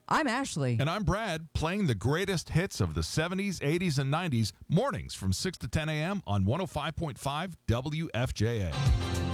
I'm Ashley. And I'm Brad, playing the greatest hits of the 70s, 80s, and 90s, mornings from 6 to 10 a.m. on 105.5 WFJA.